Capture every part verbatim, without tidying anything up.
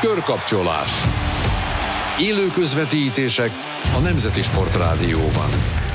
Körkapcsolás. Élő közvetítések a Nemzeti Sportrádióban.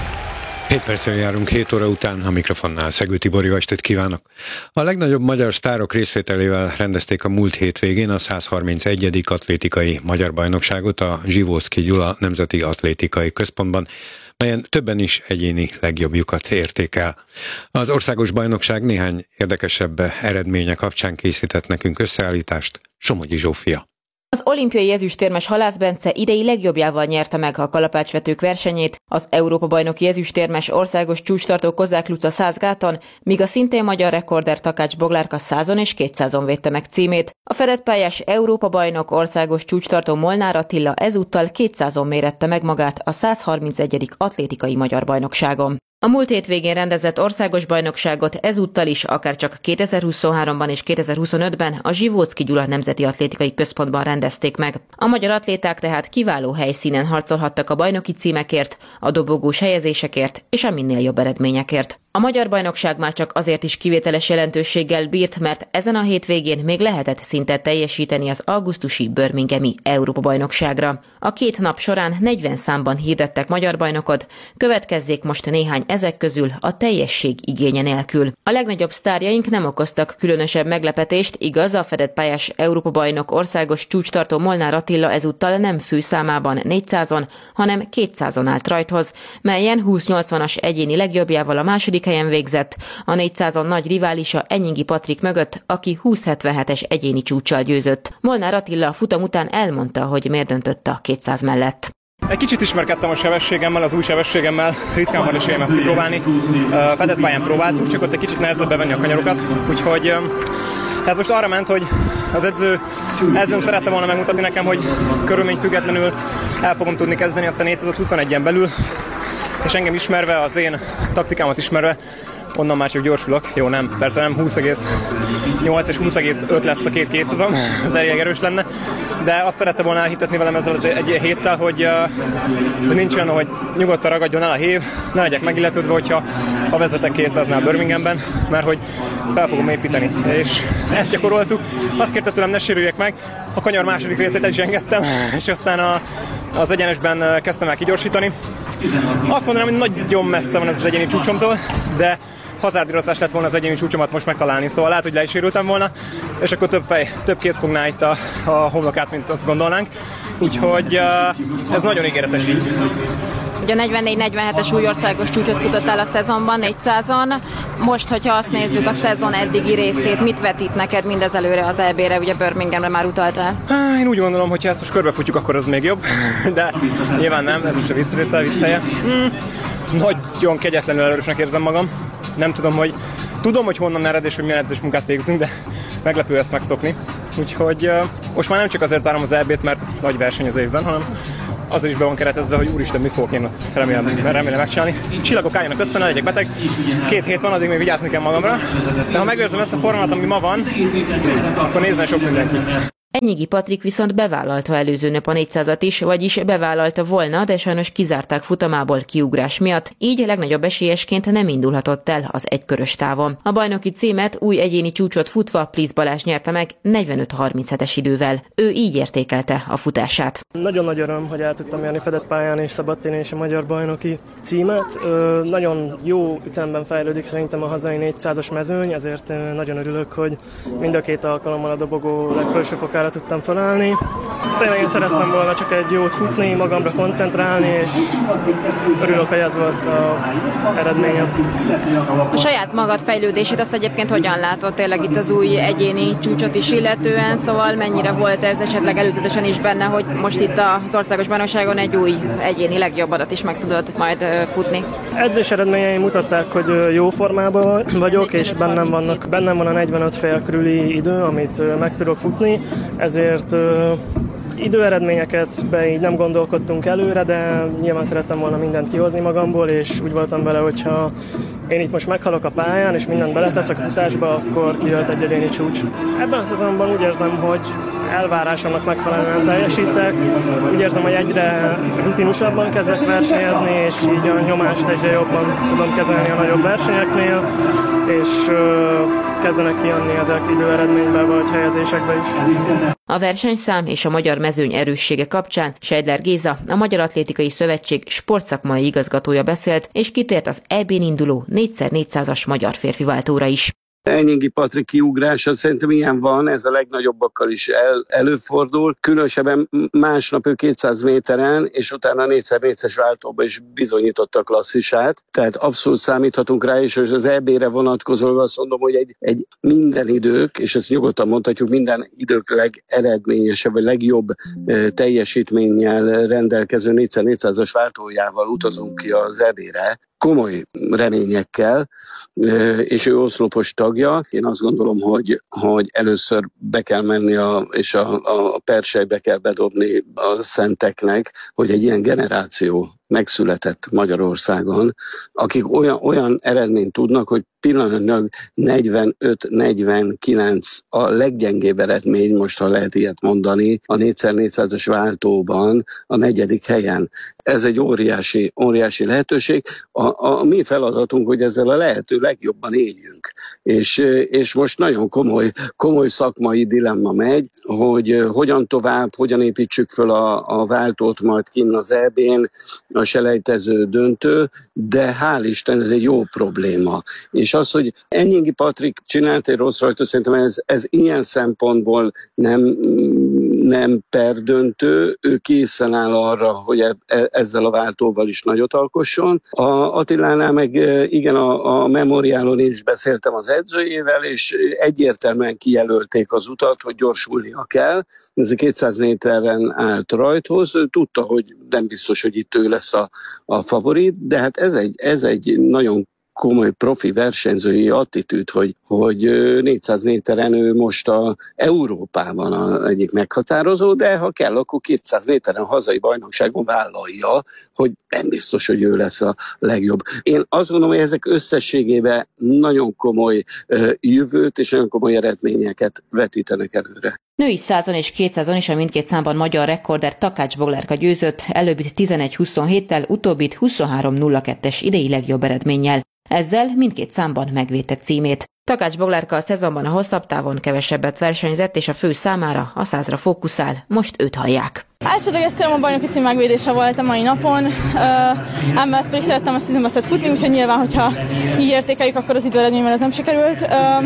hét perccel járunk hét óra után, a mikrofonnál Szegő Tibor, jó estét kívánok! A legnagyobb magyar sztárok részvételével rendezték a múlt hétvégén a százharmincegyedik atlétikai magyar bajnokságot a Zsivóczky Gyula Nemzeti Atlétikai Központban, melyen többen is egyéni legjobbjukat érték el. Az országos bajnokság néhány érdekesebb eredménye kapcsán készített nekünk összeállítást Somogyi Zsófia. Az olimpiai ezüstérmes Halász Bence idei legjobbjával nyerte meg a kalapácsvetők versenyét, az Európa-bajnoki ezüstérmes országos csúcstartó Kozák Luca száz gáton, míg a szintén magyar rekorder Takács Boglárka százon és kétszázon védte meg címét. A fedett pályás Európa-bajnok országos csúcstartó Molnár Attila ezúttal kétszázon mérette meg magát a százharmincegyedik atlétikai magyar bajnokságon. A múlt hétvégén rendezett országos bajnokságot ezúttal is akárcsak kétezer-huszonháromban és kétezer-huszonötben a Zsivóczky Gyula Nemzeti Atlétikai Központban rendezték meg. A magyar atléták tehát kiváló helyszínen harcolhattak a bajnoki címekért, a dobogós helyezésekért és a minél jobb eredményekért. A magyar bajnokság már csak azért is kivételes jelentőséggel bírt, mert ezen a hétvégén még lehetett szintet teljesíteni az augusztusi birminghami Európa-bajnokságra. A két nap során negyven számban hirdettek magyar bajnokot, következzék most néhány ezek közül a teljesség igénye nélkül. A legnagyobb sztárjaink nem okoztak különösebb meglepetést, igaz, a fedett pályás Európa-bajnok országos csúcstartó Molnár Attila ezúttal nem főszámában négyszázon, hanem kétszázon állt rajthoz, melyen húsz nyolcvanas egyéni legjobbjával a második helyen végzett, a négyszázon nagy riválisa Enyingi Patrik mögött, aki húsz hetvenhetes egyéni csúccsal győzött. Molnár Attila a futam után elmondta, hogy miért döntött a kétszáz mellett. Egy kicsit ismerkedtem a sebességemmel, az új sebességemmel, ritkán van esélyemet próbálni. Fedett pályán próbáltuk, csak ott egy kicsit nehezebb bevenni a kanyarokat, úgyhogy ez most arra ment, hogy az edző, edzőm szerette volna megmutatni nekem, hogy körülmény függetlenül el fogom tudni kezdeni azt a négyszázhuszonegyen belül, és engem ismerve, az én taktikámat ismerve, onnan már csak gyorsulok. Jó, nem, persze nem húsz egész nyolc és húsz egész öt lesz a két kétszázam, ez elég erős lenne, de azt szerette volna elhitetni velem ezzel az egy héttel, hogy, hogy nincs olyan, hogy nyugodtan ragadjon el a hév, ne legyek megilletődve, hogyha ha vezetek kétszáznál Birminghamben, mert hogy fel fogom építeni, és ezt gyakoroltuk. Azt kérte tőlem, ne sérüljek meg, a kanyar második részét egy zsengettem, és aztán a, az egyenesben kezdtem el kigyorsítani. Azt mondanám, hogy nagyon messze van ez az egyéni csúcsomtól, de hazárdirozás lett volna az egyéni csúcsomat most megtalálni, szóval lehet, hogy le is sérültem volna, és akkor több fej, több kéz fogná itt a, a homlokát, mint azt gondolnánk. Úgyhogy uh, ez nagyon ígéretes így. Ugye negyvennégy negyvenhetes új országos csúcsot futottál a szezonban, négyszázon. Most, hogyha azt nézzük a szezon eddigi részét, mit vetít neked mindezelőre az é bé-re, ugye Birminghamre már utaltál? Én úgy gondolom, hogy ha ezt most körbefutjuk, akkor az még jobb, de nyilván nem, ez most a vicc része, a vicc helye. Hmm. Nagyon kegyetlenül erősnek érzem magam. Nem tudom, hogy tudom, hogy honnan ered és hogy milyen edzés munkát végzünk, de meglepő ezt megszokni. Úgyhogy uh, most már nem csak azért várom az é bét, mert nagy verseny az évben, hanem azért is be van keretezve, hogy úristen, mit fogok én ott remélem, remélem megcsinálni. Csillagok álljanak össze, ne legyek beteg. Két hét van, addig még vigyázni kell magamra. De ha megőrzöm ezt a formát, ami ma van, akkor nézne sok mindenki. Enyingi Patrik viszont bevállalta előző nap a négyszázat is, vagyis bevállalta volna, de sajnos kizárták futamából kiugrás miatt, így legnagyobb esélyesként nem indulhatott el az egykörös távon. A bajnoki címet új egyéni csúcsot futva Plisz Balázs nyerte meg negyvenöt harminchetes idővel. Ő így értékelte a futását. Nagyon nagy öröm, hogy el tudtam járni fedett pályán és szabadtéren és a magyar bajnoki címet. Ö, nagyon jó ütemben fejlődik szerintem a hazai négyszázas mezőny, ezért nagyon örülök, hogy mind a két alkalommal a dobogó legfelső fokára tudtam felállni. Tényleg én szerettem volna csak egy jót futni, magamra koncentrálni, és örülök, hogy ez volt az eredményem. A saját magad fejlődését azt egyébként hogyan látod tényleg itt az új egyéni csúcsot is illetően, szóval mennyire volt ez esetleg előzetesen is benne, hogy most itt az országos bajnokságon egy új egyéni legjobbadat is meg tudod majd futni? Edzés eredményeim mutatták, hogy jó formában vagyok, és bennem, vannak, bennem van a negyvenöt fél körüli idő, amit meg tudok futni, ezért időeredményeket be így nem gondolkodtunk előre, de nyilván szerettem volna mindent kihozni magamból, és úgy voltam vele, hogyha én itt most meghalok a pályán, és mindent beleteszek a futásba, akkor kijöhet egy egyéni csúcs. Ebben a szezonban úgy érzem, hogy elvárásomnak megfelelően teljesítek. Úgy érzem, hogy egyre rutinusabban kezdek versenyezni, és így a nyomást egyre jobban tudom kezelni a nagyobb versenyeknél, és kezdenek kijönni ezek időeredményben vagy helyezésekben is. A versenyszám és a magyar mezőny erőssége kapcsán Seidler Géza, a Magyar Atlétikai Szövetség sportszakmai igazgatója beszélt, és kitért az é bén induló négy szer négyszázas magyar férfi váltóra is. Enyingi Patrik kiugrása, szerintem ilyen van, ez a legnagyobbakkal is el, előfordul. Különösebben másnap ő kétszáz méteren, és utána négy szer négyszázas váltóban is bizonyította a klasszisát. Tehát abszolút számíthatunk rá, és az é bére vonatkozóan azt mondom, hogy egy, egy minden idők, és ezt nyugodtan mondhatjuk, minden idők legeredményesebb, vagy legjobb e, teljesítménnyel rendelkező négy szer négyszázas váltójával utazunk ki az é bére. Komoly reményekkel, és ő oszlopos tagja. Én azt gondolom, hogy, hogy először be kell menni, a, és a, a perselybe kell bedobni a szenteknek, hogy egy ilyen generáció megszületett Magyarországon, akik olyan, olyan eredményt tudnak, hogy pillanatnyilag negyvenöt negyvenkilenc a leggyengébb eredmény, most ha lehet ilyet mondani, a négy szer négyszázas váltóban a negyedik helyen. Ez egy óriási, óriási lehetőség. A, a mi feladatunk, hogy ezzel a lehető legjobban éljünk. És, és most nagyon komoly, komoly szakmai dilemma megy, hogy hogyan tovább, hogyan építsük föl a, a váltót majd kinn az é bén, a selejtező döntő, de hál' Isten ez egy jó probléma. És az, hogy Enyingi Patrik csinált egy rossz rajtot, szerintem ez, ez ilyen szempontból nem, nem perdöntő, ő készen áll arra, hogy e, ezzel a váltóval is nagyot alkosson. A Attilánál meg igen, a, a memoriálon én is beszéltem az edzőjével, és egyértelműen kijelölték az utat, hogy gyorsulnia kell. Ez a kétszáz méteren állt rajthoz, ő tudta, hogy nem biztos, hogy itt ő lesz a, a favorit, de hát ez egy, ez egy nagyon komoly profi versenyzői attitűd, hogy, hogy négyszáz méteren ő most a Európában a egyik meghatározó, de ha kell, akkor kétszáz méteren a hazai bajnokságon vállalja, hogy nem biztos, hogy ő lesz a legjobb. Én azt gondolom, hogy ezek összességében nagyon komoly uh, jövőt és nagyon komoly eredményeket vetítenek előre. Női százon és kétszázon is a mindkét számban magyar rekorder Takács Boglárka győzött, előbbit tizenegy huszonhéttel, utóbbit huszonhárom nulla kettes idei legjobb eredménnyel. Ezzel mindkét számban megvédte címét. Takács Boglárka a szezonban a hosszabb távon kevesebbet versenyzett, és a fő számára, a százra fókuszál. Most őt hallják. Elsődleges célom a bajnoki cím megvédése volt a mai napon. Uh, emellett pedig szerettem a szezonbeszélt futni, úgyhogy nyilván, hogyha így értékeljük, akkor az időeredményben ez nem sikerült. Uh,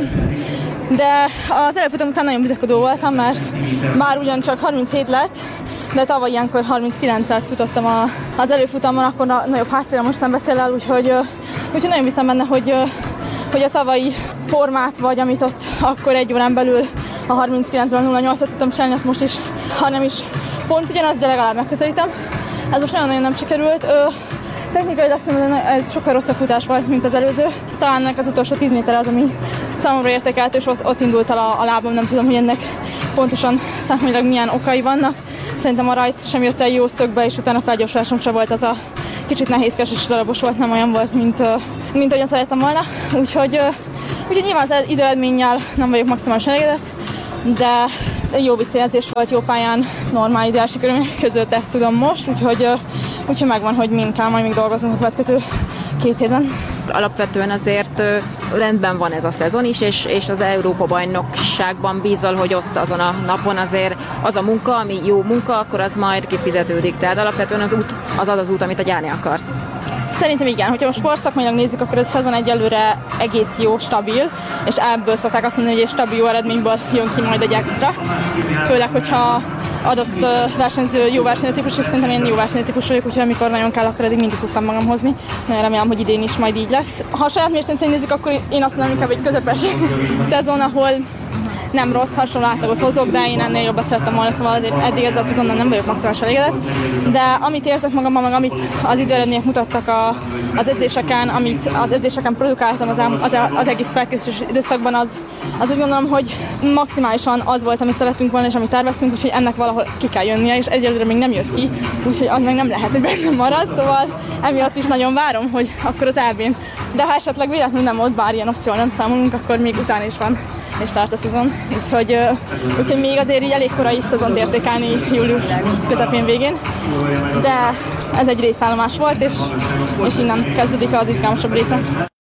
de az előfutam után nagyon bizakodó voltam, mert már ugyancsak harminchét lett, de tavaly ilyenkor harminckilencet futottam a, az előfutamon, akkor a nagyobb hátszélem most szembeszél el, úgyhogy, uh, úgyhogy nagyon hiszem benne, hogy, uh, hogy a tavalyi formát, vagy amit ott akkor egy órán belül a harminckilencből nulla nyolcat tudtam csinálni, azt most is, ha nem is pont ugyanaz, de legalább megközelítem. Ez most nagyon-nagyon nem sikerült. Ö, technikai azt mondom, ez sokkal rosszabb futás volt, mint az előző. Talán az utolsó tíz méter az, ami számomra értékelt, és ott indult el a, a lábam, nem tudom, hogy ennek pontosan számomra milyen okai vannak. Szerintem a rajt sem jött el jó szögbe, és utána a felgyorsulásom sem volt az a kicsit nehézkes és darabos volt, nem olyan volt, mint, mint ahogyan szerettem volna. Úgyhogy, úgyhogy nyilván az időeredménnyel nem vagyok maximálisan elégedett, de jó visszajelzés volt, jó pályán, normál ideális körülmények között, ezt tudom most, úgyhogy, úgyhogy megvan, hogy mind kell majd még dolgozunk a következő két hétben. Alapvetően azért rendben van ez a szezon is, és, és az Európa-bajnokságban bízol, hogy ott azon a napon azért az a munka, ami jó munka, akkor az majd kifizetődik. Tehát alapvetően az út, az az az út, amit a gyárni akarsz. Szerintem igen, hogyha most sportszakmailag nézzük, akkor ez a szezon egyelőre egész jó, stabil, és ebből szokták azt mondani, hogy egy stabil jó eredményből jön ki majd egy extra. Főleg, hogyha adott versenyző jó versenytípus, és szerintem én jó versenytípus vagyok, úgyhogy amikor nagyon kell, akkor eddig mindig tudtam magam hozni. Nagyon remélem, hogy idén is majd így lesz. Ha a saját mércén szerint nézzük, akkor én azt mondom, inkább egy közepes szezon, ahol nem rossz, hasonló átlagot hozok, de én ennél jobbat szerettem volna, szóval eddig ezzel a szezonnal nem vagyok maximálisan elégedett. De amit érzek magamban, meg amit az időeredmények mutattak a, az edzéseken, amit az edzéseken produkáltam az, az, az egész felkészülés időszakban, az, az úgy gondolom, hogy maximálisan az volt, amit szerettünk volna, és amit terveztünk, úgyhogy ennek valahol ki kell jönnie, és egyelőre még nem jött ki, úgyhogy az meg nem lehet, hogy bennem marad, szóval emiatt is nagyon várom, hogy akkor az é bén. De ha esetleg véletlenül nem ott, bár ilyen opció nem számolunk, akkor még utána is van, és tart a szezon. Úgyhogy, úgyhogy még azért így elég korai szezont értékelni július közepén végén, de ez egy részállomás volt, és, és innen kezdődik az izgalmasabb része.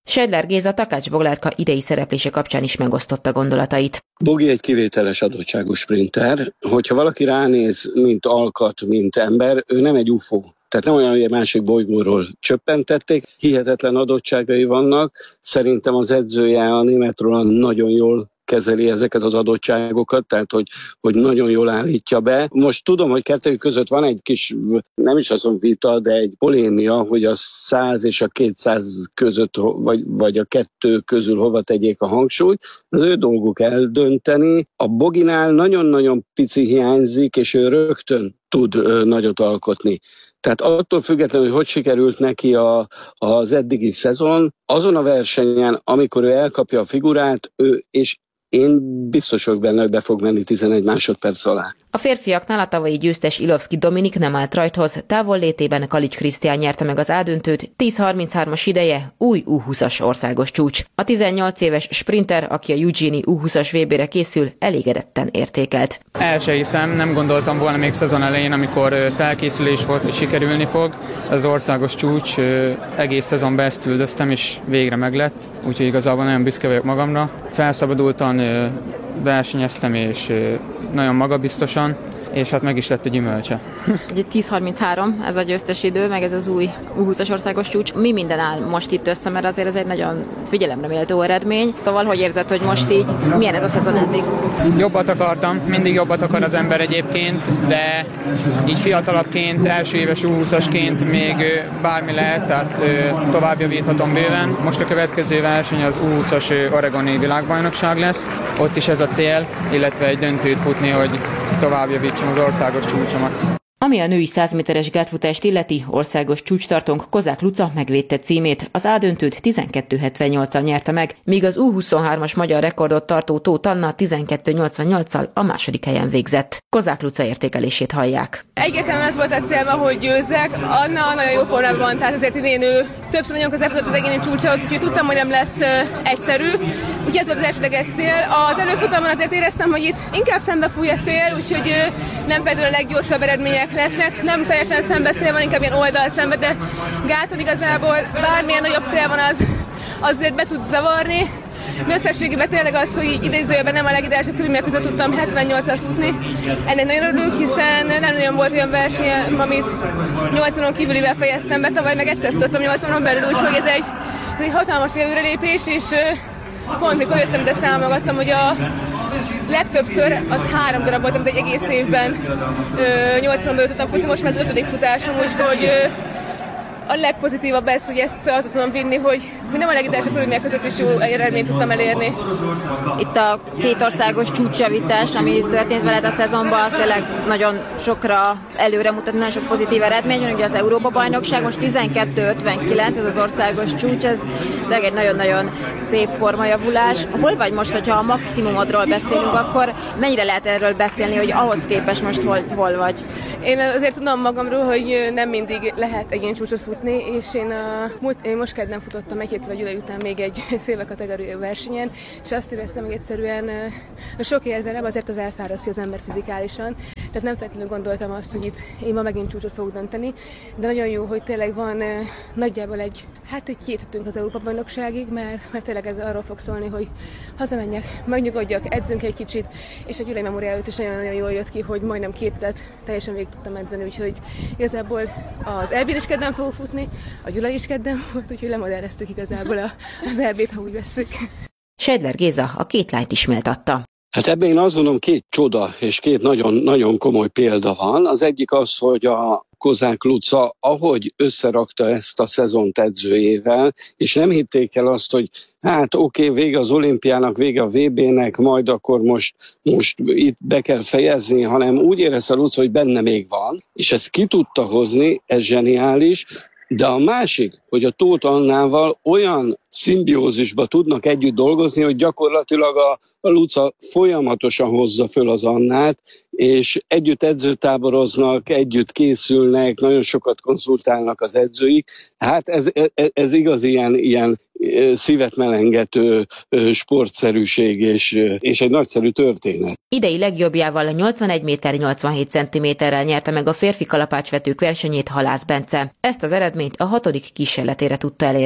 Sejdler Géza Takács Boglárka idei szereplése kapcsán is megosztotta gondolatait. Bogi egy kivételes adottságú sprinter, hogyha valaki ránéz, mint alkat, mint ember, ő nem egy ufó. Tehát nem olyan, hogy egy másik bolygóról csöppentették, hihetetlen adottságai vannak. Szerintem az edzője, a német Roland nagyon jól kezeli ezeket az adottságokat, tehát hogy, hogy nagyon jól állítja be. Most tudom, hogy kettőjük között van egy kis, nem is azon vita, de egy polémia, hogy a száz és a kétszáz között, vagy, vagy a kettő közül hova tegyék a hangsúlyt. Az ő dolguk eldönteni. A Boginál nagyon-nagyon pici hiányzik, és ő rögtön tud ö, nagyot alkotni. Tehát attól függetlenül, hogy hogy sikerült neki a, az eddigi szezon, azon a versenyen, amikor ő elkapja a figurát, ő és én biztos vagyok benne, hogy be fog menni tizenegy másodperc alá. A férfiaknál a tavalyi győztes Ilovszki Dominik nem állt rajthoz, távollétében Kalics Krisztián nyerte meg az A-döntőt, tíz harminchárom-as ideje, új U húszas országos csúcs. A tizennyolc éves sprinter, aki a Eugenie U húszas vé bére készül, elégedetten értékelt. El se hiszem, nem gondoltam volna még szezon elején, amikor felkészülés volt, hogy sikerülni fog. Az országos csúcs, egész szezonban ezt üldöztem, és végre meglett, úgyhogy igazából nagyon büszke vagyok magamra. Felszabadultan versenyeztem, és nagyon magabiztosan, és hát meg is lett a gyümölcse. tíz harminchárom ez a győztes idő, meg ez az új U húszas országos csúcs. Mi minden áll most itt össze, mert azért ez egy nagyon figyelemre méltó eredmény. Szóval hogy érzed, hogy most így milyen ez a szezon eddig? Jobbat akartam, mindig jobbat akar az ember egyébként, de így fiatalabbként, első éves U húszasként még bármi lehet, tehát tovább javíthatom bőven. Most a következő verseny az U húszas oregoni világbajnokság lesz, ott is ez a cél, illetve egy döntőt futni, hogy tovább javítsam az országos csúcsomat. Ami a női száz méteres gátfutást illeti, országos csúcstartónk Kozák Luca megvédte címét. Az A-döntőt tizenkettő hetvennyolccal nyerte meg, míg az U huszonhármas magyar rekordot tartó Tóth Anna tizenkettő nyolcvannyolccal a második helyen végzett. Kozák Luca értékelését hallják. Egyértelműen az volt a célban, hogy győzzek. Anna nagyon jó formában van, tehát azért idén ő többször nagyon közel futott az egyéni csúcshoz, úgyhogy tudtam, hogy nem lesz egyszerű. Úgyhogy ez volt az elsődleges cél. Az előfutamon azért éreztem, hogy itt inkább szembe fúj a szél, úgyhogy nem feltétlenül a leggyorsabb eredmények lesznek. Nem teljesen szembeszél van, inkább ilyen oldal szembe, de gáton igazából bármilyen nagyobb szél van, az azért be tud zavarni. De összességében tényleg az, hogy így idézőjelben nem a legideálisabb körülmények között tudtam hetvennyolccal futni. Ennek nagyon örülök, hiszen nem nagyon volt olyan verseny, amit nyolcvanon kívülivel fejeztem be, tavaly meg egyszer futottam nyolcvanon belül, úgyhogy ez egy, ez egy hatalmas előrelépés, és pont mikor jöttem, de számolgattam, hogy a legtöbbször az három darab volt, amit egy egész évben nyolcvanon belül tudtam futni, most már az ötödik futásom, úgyhogy a legpozitívabb ez, hogy ezt azt tudom vinni, hogy, hogy nem a legideálisabb körülmények között is jó eredményt tudtam elérni. Itt a két országos csúcsjavítás, ami történt veled a szezonban, az tényleg nagyon sokra előre mutat, nagyon sok pozitív eredmény. Ugye az Európa-bajnokság most tizenkettő ötvenkilenc, ez az országos csúcs, ez tényleg egy nagyon-nagyon szép formajavulás. Hol vagy most, hogyha a maximumodról beszélünk, akkor mennyire lehet erről beszélni, hogy ahhoz képest most hol, hol vagy? Én azért tudom magamról, hogy nem mindig lehet egy ilyen csúcsot futni, és én, a, én most kedden futottam egy héttel a Gyulai után még egy szélve kategóriai versenyen, és azt éreztem, hogy egyszerűen sok érzelem azért az elfárasztja az ember fizikálisan. Tehát nem feltétlenül gondoltam azt, hogy itt én ma megint csúcsot fogok dönteni, de nagyon jó, hogy tényleg van nagyjából egy, hát egy két hetünk az Európa-bajnokságig, mert, mert tényleg ez arról fog szólni, hogy hazamenjek, megnyugodjak, edzünk egy kicsit, és a Gyulai Memorial előtt is nagyon-nagyon jól jött ki, hogy majdnem kétet teljesen végig tudtam edzeni, úgyhogy igazából az é bén is kedden fogok futni, a Gyulai is kedden volt, úgyhogy lemodelleztük igazából a, az é bét, ha úgy vesszük. Sejdler Géza a két lányt is méltatta. Hát ebben én azt gondolom, két csoda és két nagyon, nagyon komoly példa van. Az egyik az, hogy a Kozák Luca, ahogy összerakta ezt a szezont edzőjével, és nem hitték el azt, hogy hát oké, okay, vége az olimpiának, vége a vé bének, majd akkor most, most itt be kell fejezni, hanem úgy érezte a Luca, hogy benne még van, és ezt ki tudta hozni, ez zseniális. De a másik, hogy a Tóth Annával olyan szimbiózisba tudnak együtt dolgozni, hogy gyakorlatilag a, a Luca folyamatosan hozza föl az Annát, és együtt edzőtáboroznak, együtt készülnek, nagyon sokat konzultálnak az edzőik. Hát ez, ez, ez igaz ilyen, ilyen szívet melengető sportszerűség és, és egy nagyszerű történet. Idei legjobbjával nyolcvanegy méter nyolcvanhét centiméterrel nyerte meg a férfi kalapácsvetők versenyét Halász Bence. Ezt az eredményt a hatodik kísérletére tudta elérni.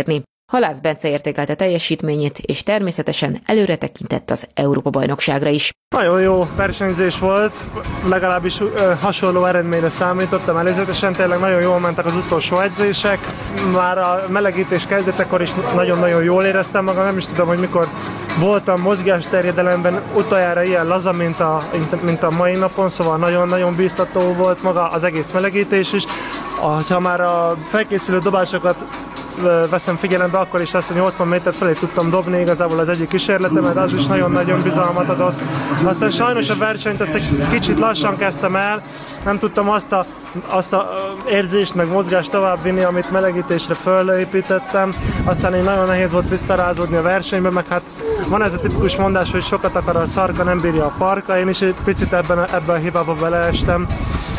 Halász Bence értékelte teljesítményét, és természetesen előre tekintett az Európa-bajnokságra is. Nagyon jó versenyzés volt, legalábbis ö, hasonló eredményre számítottam előzetesen, tényleg nagyon jól mentek az utolsó edzések, már a melegítés kezdetekor is nagyon-nagyon jól éreztem magam, nem is tudom, hogy mikor voltam mozgásterjedelemben utoljára ilyen laza, mint a, mint a mai napon, szóval nagyon-nagyon bíztató volt maga az egész melegítés is. Ha már a felkészülő dobásokat veszem figyelembe, akkor is azt, hogy nyolcvan métert felé tudtam dobni igazából az egyik kísérletemet, az is nagyon-nagyon bizalmat adott. Aztán sajnos a versenyt ezt egy kicsit lassan kezdtem el, nem tudtam azt a, azt a érzést, meg mozgást továbbvinni, amit melegítésre fölépítettem. Aztán így nagyon nehéz volt visszarázódni a versenyben, meg hát van ez a tipikus mondás, hogy sokat akar a szarka, nem bírja a farka. Én is egy picit ebben, ebben a hibába beleestem.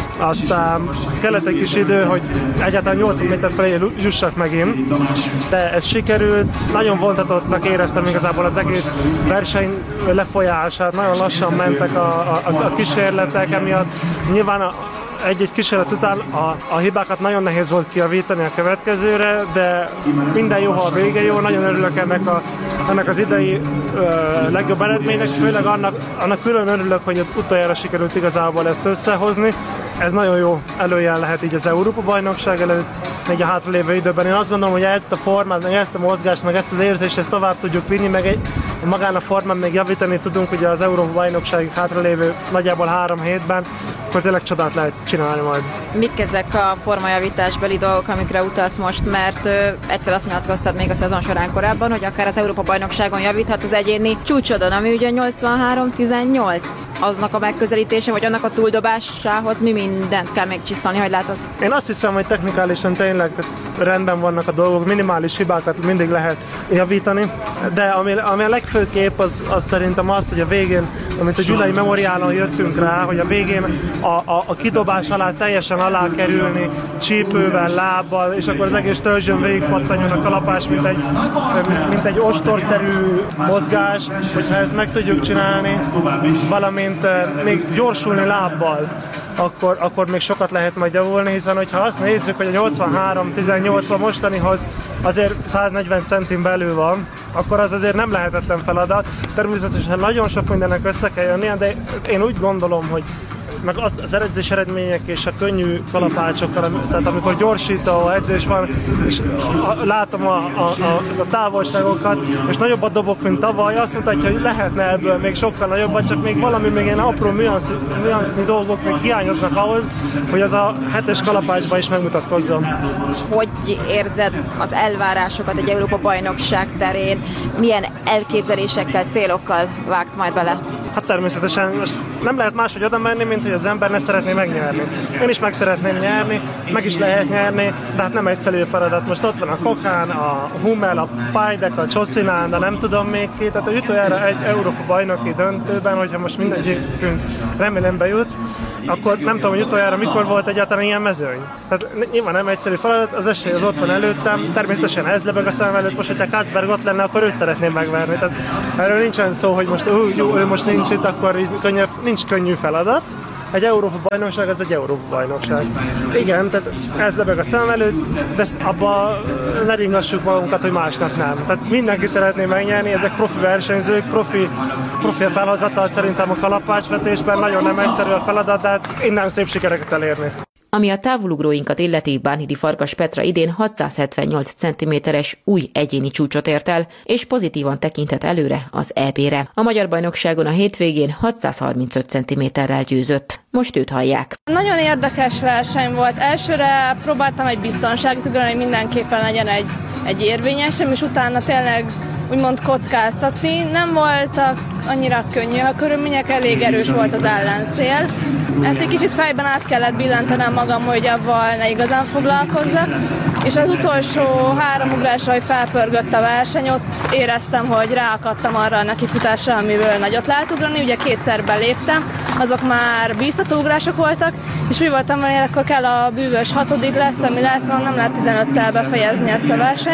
Aztán kellett egy kis idő, hogy egyáltalán nyolcvan méter felé jussak megint, de ez sikerült. Nagyon vontatottnak éreztem igazából az egész verseny lefolyását, nagyon lassan mentek a, a, a kísérletek, emiatt nyilván a, egy-egy kísérlet után a, a hibákat nagyon nehéz volt kijavítani a következőre, de minden jó, ha a vége jó. Nagyon örülök ennek, a, ennek az idei ö, legjobb eredménynek, főleg annak, annak külön örülök, hogy utoljára sikerült igazából ezt összehozni. Ez nagyon jó előjel lehet így az Európa-bajnokság előtt, még a hátralévő időben. Én azt gondolom, hogy ezt a formát, meg ezt a mozgást, meg ezt az érzést ezt tovább tudjuk vinni, meg egy, magán a formán még javítani tudunk ugye az Európa-bajnokságig hátralévő nagyjából három hétben, akkor tényleg csodát lehet csinálni majd. Mik ezek a formajavításbeli dolgok, amikre utalsz most, mert ö, egyszer azt nyilatkoztad még a szezon során korábban, hogy akár az Európa-bajnokságon javíthat az egyéni csúcsodon, ami ugye nyolcvanhárom tizennyolc. Aznak a megközelítése, vagy annak a túldobásához mi mindent kell még csiszolni, hogy látod? Én azt hiszem, hogy technikálisan tényleg rendben vannak a dolgok, minimális hibákat mindig lehet javítani, de ami, ami a legfőbb kép az, az szerintem az, hogy a végén, amit a Gyulai Memoriálon jöttünk rá, hogy a végén a, a, a kidobás alá teljesen alá kerülni, csípővel, lábbal, és akkor az egész törzsön végigpattanjon a kalapás, mint egy, mint egy ostorszerű mozgás, hogyha ezt meg tudjuk csinálni, valamint még gyorsulni lábbal, akkor, akkor még sokat lehet majd javulni, hiszen hogyha azt nézzük, hogy a nyolcvanhárom tizennyolc a mostanihoz azért száznegyven centin belül van, akkor az azért nem lehetetlen feladat. Természetesen nagyon sok mindennek össze kell jönnie, de én úgy gondolom, hogy meg az, az edzés eredmények és a könnyű kalapácsokkal, tehát amikor gyorsító edzés van, és a, látom a, a, a, a távolságokat, és nagyobbat dobok, mint tavaly, azt mutatja, hogy lehetne ebből még sokkal nagyobbat, csak még valami, még ilyen apró nüansznyi dolgok még hiányoznak ahhoz, hogy az a hetes kalapácsban is megmutatkozzon. Hogy érzed az elvárásokat egy Európa-bajnokság terén? Milyen elképzelésekkel, célokkal vágsz majd bele? Hát természetesen most nem lehet máshogy oda menni, mint hogy az ember ne szeretné megnyerni. Én is meg szeretném nyerni, meg is lehet nyerni, de hát nem egyszerű feladat. Most ott van a Kokán, a Hummel, a Fajdek, a Csoszilán, de nem tudom még ki. Tehát utoljára egy Európa-bajnoki döntőben, hogyha most mindegyikünk remélem bejut, akkor nem tudom, hogy utoljára mikor volt egyáltalán ilyen mezőny. Tehát nyilván nem egyszerű feladat, az esély az ott van előttem, természetesen ez lebeg a szem előtt, most, hogyha Katzberg ott lenne, akkor őt szeretném megverni. Tehát erről nincsen szó, hogy most ó, jó, ő most nincs itt, akkor így könnyű, nincs könnyű feladat. Egy Európa-bajnokság, az egy Európa-bajnokság. Igen, tehát ez lebeg a szem előtt, de abba ne ringassuk magunkat, hogy másnak nem. Tehát mindenki szeretné megnyerni, ezek profi versenyzők, profi, profi a felhozatal szerintem a kalapácsvetésben, nagyon nem egyszerű a feladat, de hát innen szép sikereket elérni. Ami a távolugróinkat illeti, Bánhidi Farkas Petra idén hatszázhetvennyolc centiméteres új egyéni csúcsot ért el, és pozitívan tekintett előre az é bé-re. A magyar bajnokságon a hétvégén hatszázharmincöt centiméterrel győzött. Most őt hallják. Nagyon érdekes verseny volt. Elsőre próbáltam egy biztonságot ugrani, hogy mindenképpen legyen egy, egy érvényesem, és utána tényleg úgymond kockáztatni. Nem voltak annyira könnyű a körülmények, elég erős volt az ellenszél. Ezt egy kicsit fejben át kellett billentenem magam, hogy avval ne igazán foglalkozzak. És az utolsó három ugrásra, hogy felpörgött a verseny, ott éreztem, hogy ráakadtam arra a nekifutásra, amiből nagyot lehet ugrani. Ugye kétszer beléptem, azok már bíztató ugrások voltak, és úgy voltam, hogy akkor kell a bűvös hatodik lesz, ami lesz, nem lehet tizenöttel befejezni ezt a versenyt.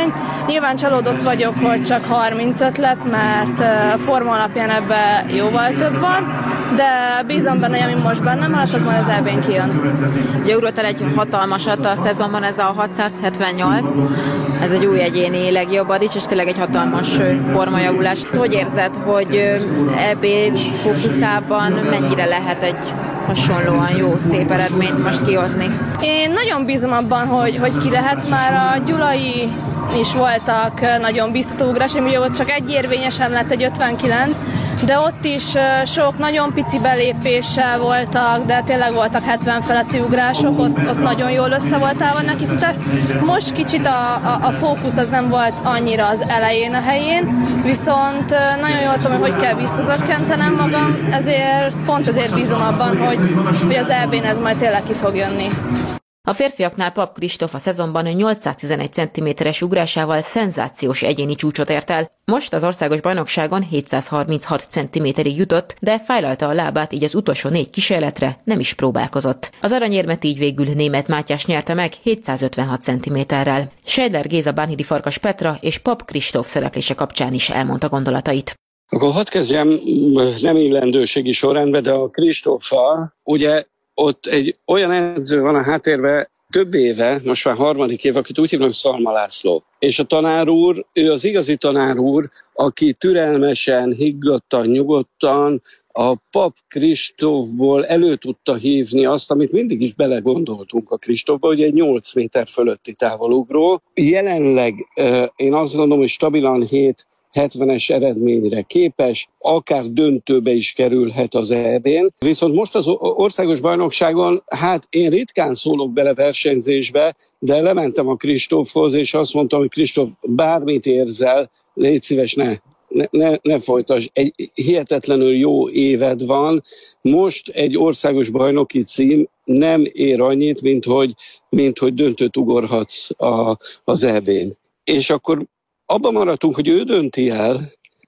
Nyilván csalódott vagyok, hogy csak harmincöt lett, mert a forma alapján ebben jóval több van, de bízom benne, hogy ami most bennem maradt, az majd az é bén kijön. Ugye ugrottál egy hatalmasat a szezonban, ez a hatszázhetvennyolc, ez egy új egyéni legjobbad is, és tényleg egy hatalmas formajavulás. Hogy érzed, hogy é bé fókuszában mennyire lehet egy hasonlóan jó, szép eredményt most kihozni? Én nagyon bízom abban, hogy, hogy ki lehet, már a gyulai is voltak nagyon biztató ugrás, ugye ott csak egy érvényesen lett egy ötvenkilenc, de ott is sok nagyon pici belépéssel voltak, de tényleg voltak hetven feletti ugrások, ott, ott nagyon jól össze volt állva neki futás. Most kicsit a, a, a fókusz az nem volt annyira az elején a helyén, viszont nagyon jól tudom, hogy hogy kell visszazökkentenem magam, ezért pont ezért bízom abban, hogy, hogy az é bén ez majd tényleg ki fog jönni. A férfiaknál Pap Kristóf a szezonban nyolcszáztizenegy centiméteres ugrásával szenzációs egyéni csúcsot ért el. Most az országos bajnokságon hétszázharminchat centiméterig jutott, de fájlalta a lábát, így az utolsó négy kísérletre nem is próbálkozott. Az aranyérmet így végül Németh Mátyás nyerte meg hétszázötvenhat centiméterrel. Seidler Géza, Bánhidi Farkas Petra és Pap Kristóf szereplése kapcsán is elmondta gondolatait. Akkor hadd kezdjem nem illendőségi sorrendben, de a Kristóffal, ugye ott egy olyan edző van a háttérben több éve, most már harmadik év, akit úgy hívnak Szalma László. És a tanár úr, ő az igazi tanár úr, aki türelmesen, higgadtan, nyugodtan a Pap Kristófból elő tudta hívni azt, amit mindig is belegondoltunk a Kristófba, hogy egy nyolc méter fölötti távolugró. Jelenleg én azt gondolom, hogy stabilan hét hetvenes eredményre képes, akár döntőbe is kerülhet az é bén. Viszont most az országos bajnokságon, hát én ritkán szólok bele versenyzésbe, de lementem a Kristófhoz, és azt mondtam, hogy Kristóf, bármit érzel, légy szíves, ne, ne, ne, ne folytasd. Egy hihetetlenül jó éved van. Most egy országos bajnoki cím nem ér annyit, mint hogy, mint hogy döntőt ugorhatsz a, az é bén. És akkor abban maradtunk, hogy ő dönti el,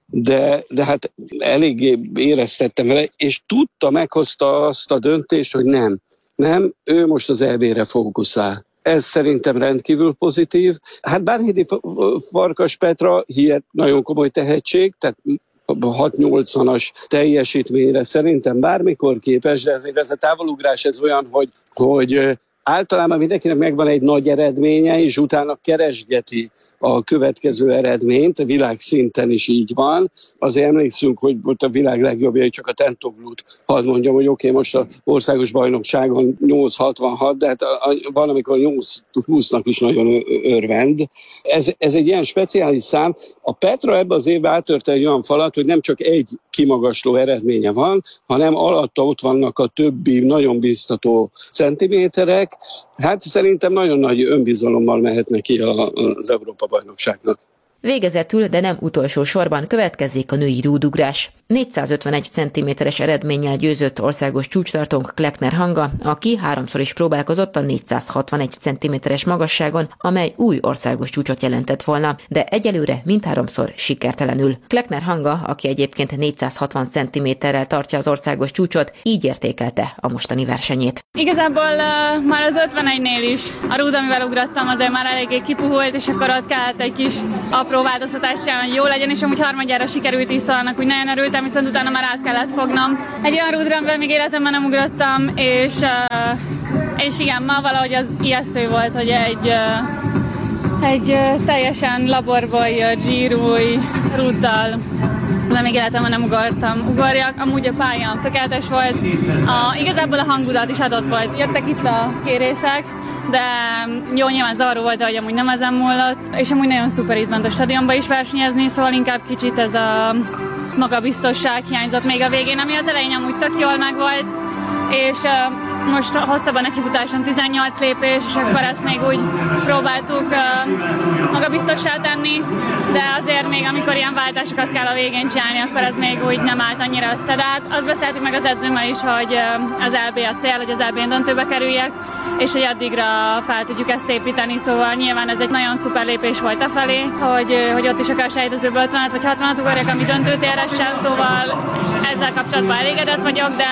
de, de hát eléggé éreztettem vele, és tudta, meghozta azt a döntést, hogy nem. Nem, ő most az é bére fókuszál. Ez szerintem rendkívül pozitív. Hát Bánhidi Farkas Petra hihet nagyon komoly tehetség, tehát hat-nyolcvanas teljesítményre szerintem bármikor képes, de ezért ez a távolugrás ez olyan, hogy, hogy általában mindenkinek megvan egy nagy eredménye, és utána keresgeti a következő eredményt, a világszinten is így van. Azért emlékszünk, hogy volt a világ legjobbjai, csak a Tentoglut, hadd mondjam, hogy oké, okay, most az országos bajnokságon nyolc hatvanhat, de hát van, amikor nyolc húsznak is nagyon örvend. Ez, ez egy ilyen speciális szám. A Petra ebbe az évben átörte egy olyan falat, hogy nem csak egy kimagasló eredménye van, hanem alatta ott vannak a többi nagyon biztató centiméterek. Hát szerintem nagyon nagy önbizalommal mehet neki az Európa-bajnokságnak. Végezetül, de nem utolsó sorban következzék a női rúdugrás. négyszázötvenegy centiméteres eredménnyel győzött országos csúcstartónk Kleckner Hanga, aki háromszor is próbálkozott a négyszázhatvanegy centiméteres magasságon, amely új országos csúcsot jelentett volna, de egyelőre mindháromszor sikertelenül. Kleckner Hanga, aki egyébként négyszázhatvan centiméterrel tartja az országos csúcsot, így értékelte a mostani versenyét. Igazából uh, már az ötvenegynél is a rúd, amivel ugrattam, azért már eléggé kipuhult, és akkor ott kellett egy kis apró változtatás, hogy jó legyen, és amúgy harmadjára sikerült is, szóval annak úgy nagyon örültem, viszont utána már át kellett fognom. Egy olyan rúdra, amivel még életemben nem ugrottam, és, uh, és igen, ma valahogy az ijesztő volt, hogy egy, uh, egy uh, teljesen laborból jött zsírúj rúddal, de még életemben nem ugortam. Ugorjak, amúgy a pályán tökéletes volt. A, igazából a hangulat is adott volt. Jöttek itt a kérészek, de jó, nyilván zavaró volt, de hogy amúgy nem ezen múlott. És amúgy nagyon szuper itt ment a stadionba is versenyezni, szóval inkább kicsit ez a magabiztosság hiányzott még a végén, ami az elején amúgy tök jól megvolt. És uh, most hosszabban nekifutáson tizennyolc lépés, és akkor ezt még úgy próbáltuk uh, magabiztossá tenni, de azért még amikor ilyen váltásokat kell a végén csinálni, akkor ez még úgy nem állt annyira össze. De hát azt beszéltük meg az edzőmmel is, hogy uh, az é bé a cél, hogy az é bén döntőbe kerüljek, és hogy addigra fel tudjuk ezt építeni, szóval nyilván ez egy nagyon szuper lépés volt e felé, hogy, hogy ott is akár sejtezőből ötvenet vagy hatvanat ugorjak, ami döntőt éressen, szóval ezzel kapcsolatban elégedett vagyok, de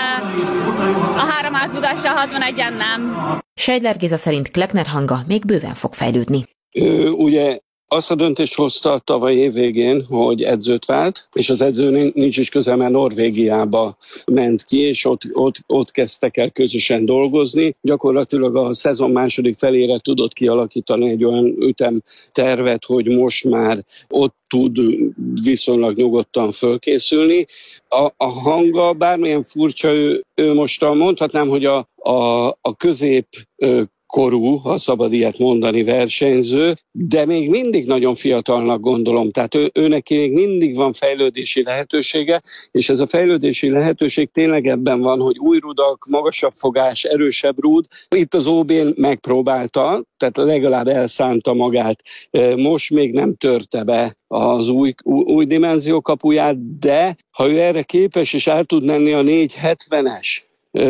a három átfutással hatvanegyen nem. Seidler Géza szerint Kleckner Hanga még bőven fog fejlődni. Ő ugye Azt a döntést hozta tavaly év végén, hogy edzőt vált, és az edző nincs is közel, mert Norvégiába ment ki, és ott, ott, ott kezdtek el közösen dolgozni. Gyakorlatilag a szezon második felére tudott kialakítani egy olyan ütemtervet, hogy most már ott tud viszonylag nyugodtan fölkészülni. A, a hanga bármilyen furcsa, ő, ő most mondhatnám, hogy a, a, a közép korú, ha szabad ilyet mondani, versenyző, de még mindig nagyon fiatalnak gondolom. Tehát ő, ő neki még mindig van fejlődési lehetősége, és ez a fejlődési lehetőség tényleg ebben van, hogy új rudak, magasabb fogás, erősebb rúd. Itt az ó bén megpróbálta, tehát legalább elszánta magát. Most még nem törte be az új, új dimenzió kapuját, de ha ő erre képes, és el tud menni a négyszázhetvenes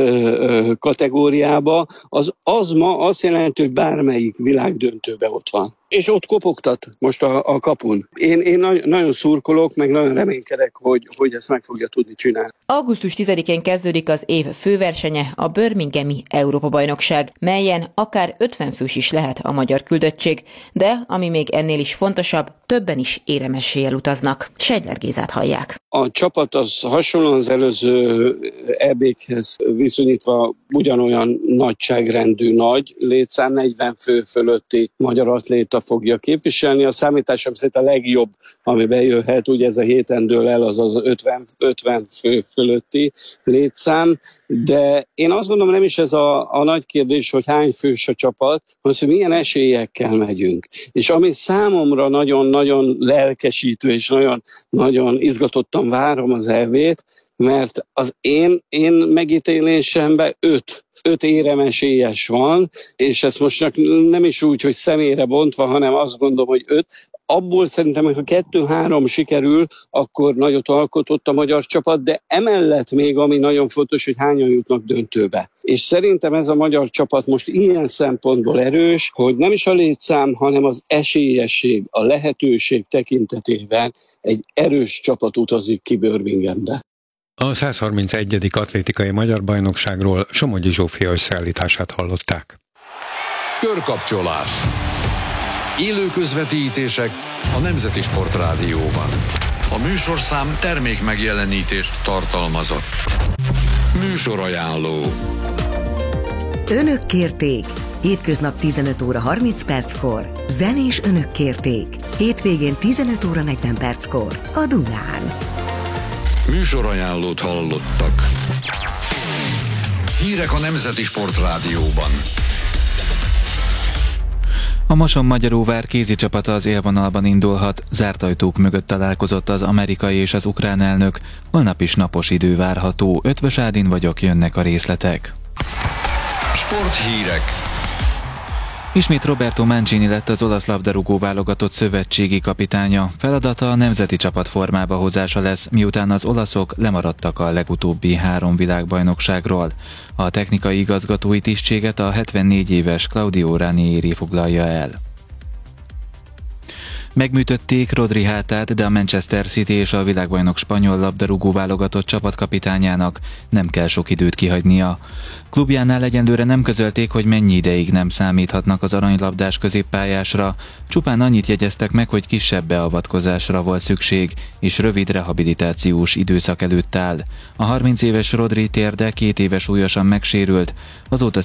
kategóriába, az, az ma azt jelenti, hogy bármelyik világdöntőben ott van. És ott kopogtat most a, a kapun. Én, én nagy, nagyon szurkolok, meg nagyon reménykedek, hogy, hogy ezt meg fogja tudni csinálni. augusztus tizedikén kezdődik az év főversenye, a Birminghami Európa-bajnokság, melyen akár ötven fős is lehet a magyar küldöttség, de ami még ennél is fontosabb, többen is éremességgel utaznak. Seidler Gézát hallják. A csapat az hasonlóan az előző é békhez viszonyítva ugyanolyan nagyságrendű nagy, létszám negyven fő fölötti magyar atléta fogja képviselni. A számításom szerint a legjobb, ami bejöhet, ugye ez a héten dől el, az az ötven, ötven fő fölötti létszám, de én azt gondolom, nem is ez a, a nagy kérdés, hogy hány fős a csapat, hanem hogy milyen esélyekkel megyünk. És ami számomra nagyon-nagyon lelkesítő, és nagyon, nagyon izgatottan várom az é bét, mert az én, én megítélésemben öt öt éremesélyes van, és ezt most nem is úgy, hogy személyre bontva, hanem azt gondolom, hogy öt. Abból szerintem, hogy ha kettő-három sikerül, akkor nagyot alkotott a magyar csapat, de emellett még, ami nagyon fontos, hogy hányan jutnak döntőbe. És szerintem ez a magyar csapat most ilyen szempontból erős, hogy nem is a létszám, hanem az esélyesség, a lehetőség tekintetében egy erős csapat utazik ki Birminghambe. A százharmincegyedik atlétikai magyar bajnokságról Somogyi Zsófia összeállítását hallották. Körkapcsolás. Élő közvetítések a Nemzeti Sportrádióban. A műsorszám termék megjelenítést tartalmazott. Műsorajánló. Önök kérték. Hétköznap tizenöt óra harminc perckor. Zenés önök kérték. Hétvégén tizenöt óra negyven perckor. A Dunán. Műsorajánlót hallottak. Hírek a Nemzeti Sportrádióban. A Moson-Magyaróvár kézi csapata az élvonalban indulhat, zárt ajtók mögött találkozott az amerikai és az ukrán elnök, holnap is napos idő várható. Ötvös Ádin vagyok, jönnek a részletek. Sporthírek. Ismét Roberto Mancini lett az olasz labdarúgó válogatott szövetségi kapitánya. Feladata a nemzeti csapat formába hozása lesz, miután az olaszok lemaradtak a legutóbbi három világbajnokságról. A technikai igazgatói tisztséget a hetvennégy éves Claudio Ranieri foglalja el. Megműtötték Rodri hátát, de a Manchester City és a világbajnok spanyol labdarúgó válogatott csapatkapitányának nem kell sok időt kihagynia. Klubjánál egyenlőre nem közölték, hogy mennyi ideig nem számíthatnak az aranylabdás középpályásra, csupán annyit jegyeztek meg, hogy kisebb beavatkozásra volt szükség, és rövid rehabilitációs időszak előtt áll. A harminc éves Rodri térde két éve súlyosan megsérült, azóta